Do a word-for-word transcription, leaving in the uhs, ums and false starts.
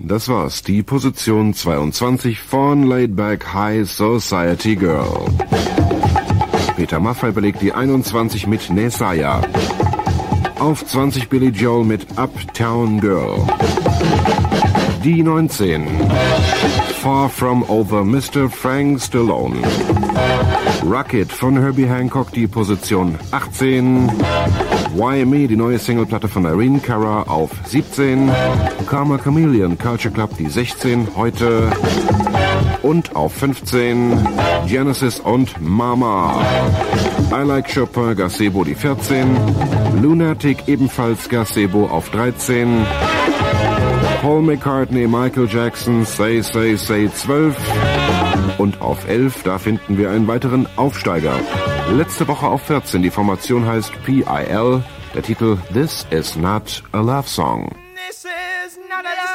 Das war's, die Position zweiundzwanzig von Laid Back High Society Girl. Peter Maffay belegt die einundzwanzig mit Nesaya. Auf zwanzig Billy Joel mit Uptown Girl. Die neunzehn. Far From Over, Mister Frank Stallone. Rocket von Herbie Hancock, die Position achtzehn. Why Me, die neue Singleplatte von Irene Cara, auf siebzehn. Karma Chameleon, Culture Club, die sechzehn, heute. Und auf fünfzehn. Genesis und Mama. I Like Chopin, Gazebo, die vierzehn. Lunatic, ebenfalls Gazebo, auf dreizehn. Paul McCartney, Michael Jackson, Say, Say, Say, zwölf. Und auf elf, da finden wir einen weiteren Aufsteiger. Letzte Woche auf vierzehn, die Formation heißt P I L, der Titel This Is Not a Love Song. This is not a love